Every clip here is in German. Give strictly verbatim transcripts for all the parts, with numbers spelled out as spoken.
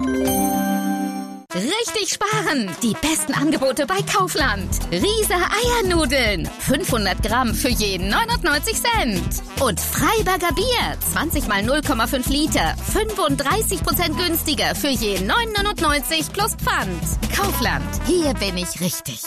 Richtig sparen! Die besten Angebote bei Kaufland. Riese Eiernudeln. fünfhundert Gramm für jeden neunundneunzig Cent. Und Freiberger Bier. zwanzig mal null Komma fünf Liter. fünfunddreißig Prozent günstiger für jeden neun neunundneunzig plus Pfand. Kaufland. Hier bin ich richtig.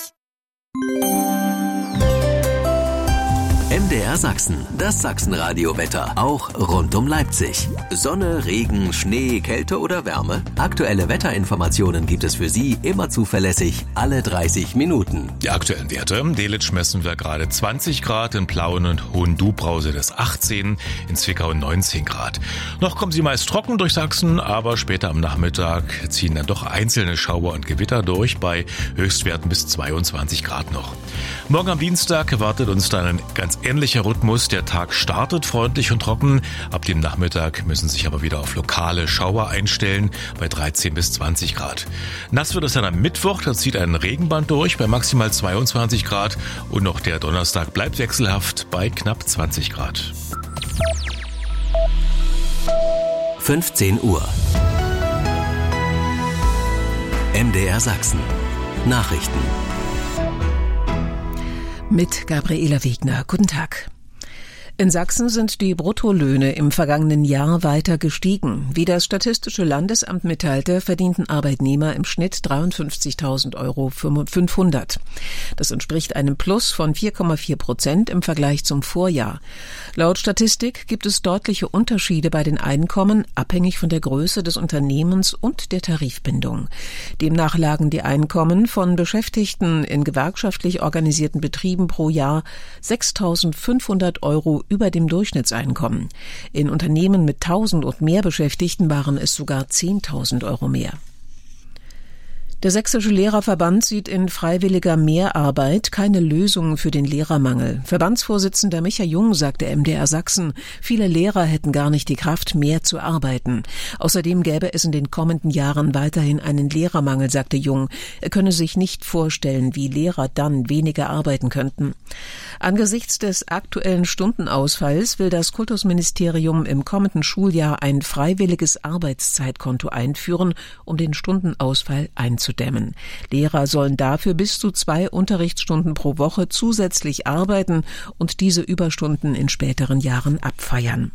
M D R Sachsen, das Sachsenradio-Wetter, auch rund um Leipzig. Sonne, Regen, Schnee, Kälte oder Wärme? Aktuelle Wetterinformationen gibt es für Sie immer zuverlässig, alle dreißig Minuten. Die aktuellen Werte: in Delitzsch messen wir gerade zwanzig Grad, in Plauen und Hohendubrau sind es achtzehn, in Zwickau neunzehn Grad. Noch kommen sie meist trocken durch Sachsen, aber später am Nachmittag ziehen dann doch einzelne Schauer und Gewitter durch, bei Höchstwerten bis zweiundzwanzig Grad noch. Morgen am Dienstag erwartet uns dann ein ganz ähnlicher Rhythmus. Der Tag startet freundlich und trocken. Ab dem Nachmittag müssen sich aber wieder auf lokale Schauer einstellen bei dreizehn bis zwanzig Grad. Nass wird es dann am Mittwoch. Da zieht ein Regenband durch bei maximal zweiundzwanzig Grad. Und noch der Donnerstag bleibt wechselhaft bei knapp zwanzig Grad. fünfzehn Uhr. M D R Sachsen. Nachrichten. Mit Gabriela Wegner. Guten Tag. In Sachsen sind die Bruttolöhne im vergangenen Jahr weiter gestiegen. Wie das Statistische Landesamt mitteilte, verdienten Arbeitnehmer im Schnitt dreiundfünfzigtausend Euro fünfhundert. Das entspricht einem Plus von vier Komma vier Prozent im Vergleich zum Vorjahr. Laut Statistik gibt es deutliche Unterschiede bei den Einkommen, abhängig von der Größe des Unternehmens und der Tarifbindung. Demnach lagen die Einkommen von Beschäftigten in gewerkschaftlich organisierten Betrieben pro Jahr sechstausendfünfhundert Euro über dem Durchschnittseinkommen. In Unternehmen mit tausend und mehr Beschäftigten waren es sogar zehntausend Euro mehr. Der Sächsische Lehrerverband sieht in freiwilliger Mehrarbeit keine Lösung für den Lehrermangel. Verbandsvorsitzender Micha Jung sagte M D R Sachsen, viele Lehrer hätten gar nicht die Kraft, mehr zu arbeiten. Außerdem gäbe es in den kommenden Jahren weiterhin einen Lehrermangel, sagte Jung. Er könne sich nicht vorstellen, wie Lehrer dann weniger arbeiten könnten. Angesichts des aktuellen Stundenausfalls will das Kultusministerium im kommenden Schuljahr ein freiwilliges Arbeitszeitkonto einführen, um den Stundenausfall einzudämmen. Lehrer sollen dafür bis zu zwei Unterrichtsstunden pro Woche zusätzlich arbeiten und diese Überstunden in späteren Jahren abfeiern.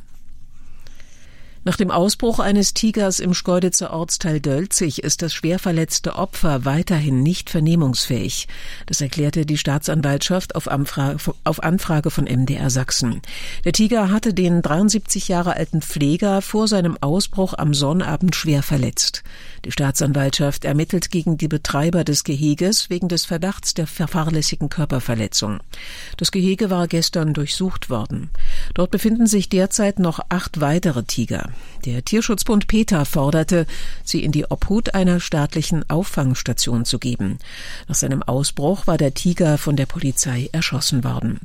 Nach dem Ausbruch eines Tigers im Schkeuditzer Ortsteil Dölzig ist das schwer verletzte Opfer weiterhin nicht vernehmungsfähig. Das erklärte die Staatsanwaltschaft auf Anfrage, auf Anfrage von M D R Sachsen. Der Tiger hatte den dreiundsiebzig Jahre alten Pfleger vor seinem Ausbruch am Sonnabend schwer verletzt. Die Staatsanwaltschaft ermittelt gegen die Betreiber des Geheges wegen des Verdachts der fahrlässigen Körperverletzung. Das Gehege war gestern durchsucht worden. Dort befinden sich derzeit noch acht weitere Tiger. Der Tierschutzbund PETA forderte, sie in die Obhut einer staatlichen Auffangstation zu geben. Nach seinem Ausbruch war der Tiger von der Polizei erschossen worden.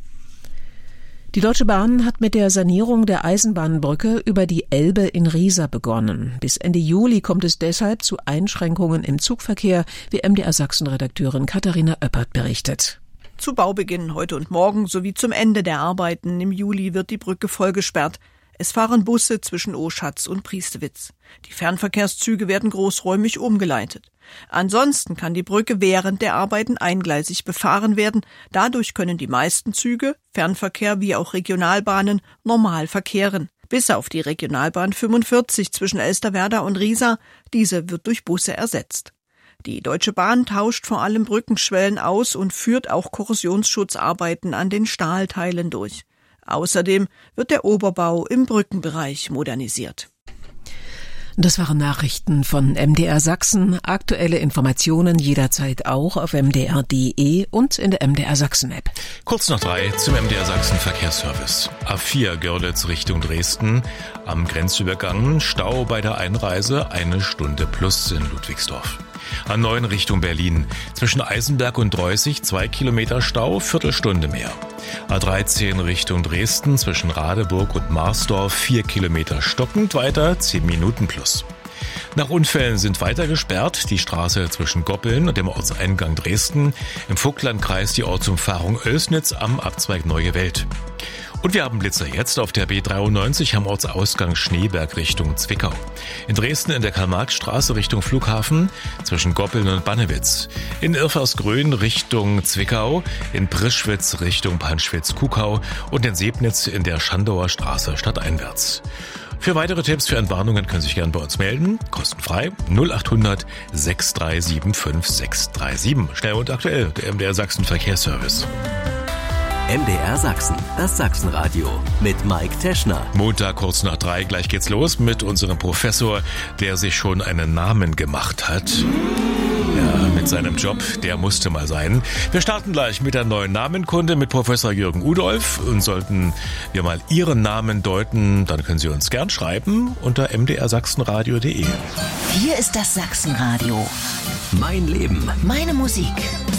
Die Deutsche Bahn hat mit der Sanierung der Eisenbahnbrücke über die Elbe in Riesa begonnen. Bis Ende Juli kommt es deshalb zu Einschränkungen im Zugverkehr, wie M D R Sachsen-Redakteurin Katharina Oeppert berichtet. Zu Baubeginn heute und morgen sowie zum Ende der Arbeiten im Juli wird die Brücke vollgesperrt. Es fahren Busse zwischen Oschatz und Priestewitz. Die Fernverkehrszüge werden großräumig umgeleitet. Ansonsten kann die Brücke während der Arbeiten eingleisig befahren werden. Dadurch können die meisten Züge, Fernverkehr wie auch Regionalbahnen, normal verkehren. Bis auf die Regionalbahn fünfundvierzig zwischen Elsterwerda und Riesa. Diese wird durch Busse ersetzt. Die Deutsche Bahn tauscht vor allem Brückenschwellen aus und führt auch Korrosionsschutzarbeiten an den Stahlteilen durch. Außerdem wird der Oberbau im Brückenbereich modernisiert. Das waren Nachrichten von M D R Sachsen. Aktuelle Informationen jederzeit auch auf m d r punkt d e und in der M D R Sachsen App. Kurz nach drei zum M D R Sachsen Verkehrsservice. A vier Görlitz Richtung Dresden. Am Grenzübergang Stau bei der Einreise, eine Stunde plus in Ludwigsdorf. A neun Richtung Berlin. Zwischen Eisenberg und Dreußig zwei Kilometer Stau, Viertelstunde mehr. A dreizehn Richtung Dresden zwischen Radeburg und Marsdorf vier Kilometer stockend, weiter zehn Minuten plus. Nach Unfällen sind weiter gesperrt die Straße zwischen Goppeln und dem Ortseingang Dresden, im Vogtlandkreis die Ortsumfahrung Oelsnitz am Abzweig Neue Welt. Und wir haben Blitzer jetzt auf der B dreiundneunzig am Ortsausgang Schneeberg Richtung Zwickau. In Dresden in der Karl-Marx-Straße Richtung Flughafen zwischen Goppeln und Bannewitz. In Irfersgrün Richtung Zwickau, in Prischwitz Richtung Panschwitz-Kuckau und in Sebnitz in der Schandauer Straße stadteinwärts. Für weitere Tipps, für Entwarnungen können Sie sich gerne bei uns melden. Kostenfrei null acht hundert sechs drei sieben fünf sechs drei sieben. Schnell und aktuell, der M D R Sachsen Verkehrsservice. M D R Sachsen, das Sachsenradio mit Mike Teschner. Montag kurz nach drei, gleich geht's los mit unserem Professor, der sich schon einen Namen gemacht hat. Ja, mit seinem Job, der musste mal sein. Wir starten gleich mit der neuen Namenkunde mit Professor Jürgen Udolf. Und sollten wir mal Ihren Namen deuten, dann können Sie uns gern schreiben unter m d r sachsenradio punkt d e. Hier ist das Sachsenradio. Mein Leben. Meine Musik.